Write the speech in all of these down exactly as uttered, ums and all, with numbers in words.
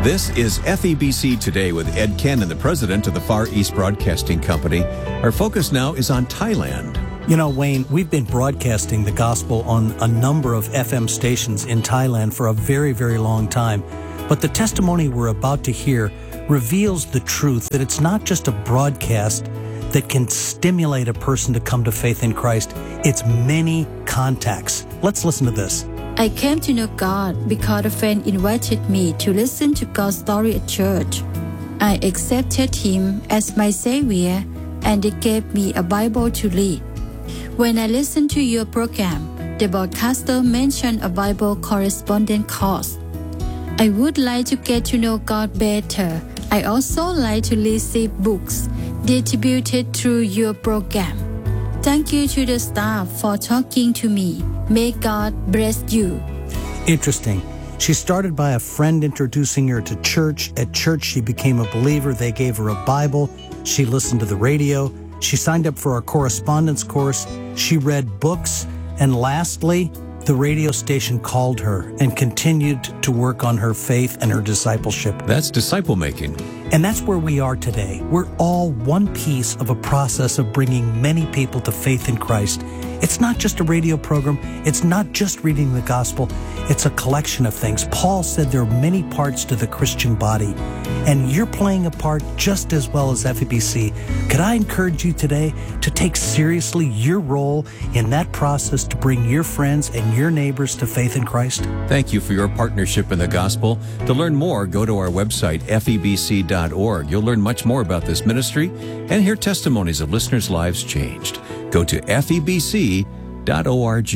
This is F E B C Today with Ed Cannon, the president of the Far East Broadcasting Company. Our focus now is on Thailand. You know, Wayne, we've been broadcasting the gospel on a number of F M stations in Thailand for a very, very long time. But the testimony we're about to hear reveals the truth that it's not just a broadcast that can stimulate a person to come to faith in Christ. It's many contacts. Let's listen to this. I came to know God because a friend invited me to listen to God's story at church. I accepted Him as my Savior, and they gave me a Bible to read. When I listened to your program, the broadcaster mentioned a Bible correspondence course. I would like to get to know God better. I also like to receive books distributed through your program. Thank you to the staff for talking to me. May God bless you. Interesting. She started by a friend introducing her to church. At church, she became a believer. They gave her a Bible. She listened to the radio. She signed up for a correspondence course. She read books. And lastly, the radio station called her and continued to work on her faith and her discipleship. That's disciple making. And that's where we are today. We're all one piece of a process of bringing many people to faith in Christ. It's not just a radio program. It's not just reading the gospel. It's a collection of things. Paul said there are many parts to the Christian body, and you're playing a part just as well as F E B C. Could I encourage you today to take seriously your role in that process to bring your friends and your neighbors to faith in Christ? Thank you for your partnership in the gospel. To learn more, go to our website, F E B C dot org. You'll learn much more about this ministry and hear testimonies of listeners' lives changed. Go to F E B C dot org.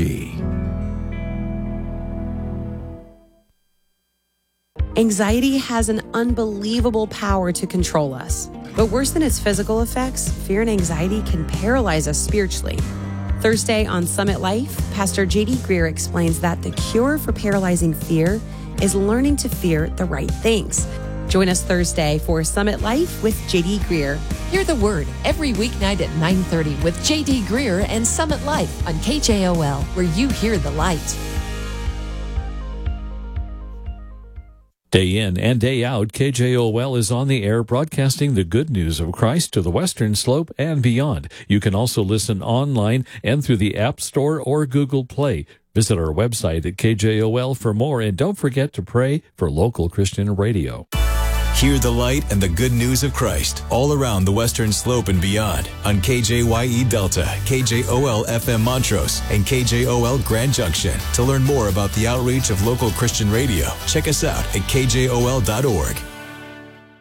Anxiety has an unbelievable power to control us. But worse than its physical effects, fear and anxiety can paralyze us spiritually. Thursday on Summit Life, Pastor J D Greear explains that the cure for paralyzing fear is learning to fear the right things. Join us Thursday for Summit Life with J D Greear. Hear the word every weeknight at nine thirty with J D Greear and Summit Life on K J O L, where you hear the light. Day in and day out, K J O L is on the air broadcasting the good news of Christ to the Western Slope and beyond. You can also listen online and through the App Store or Google Play. Visit our website at K J O L for more, and don't forget to pray for local Christian radio. Hear the light and the good news of Christ all around the Western Slope and beyond on K J Y E Delta, K J O L F M Montrose, and K J O L Grand Junction. To learn more about the outreach of local Christian radio, check us out at K J O L dot org.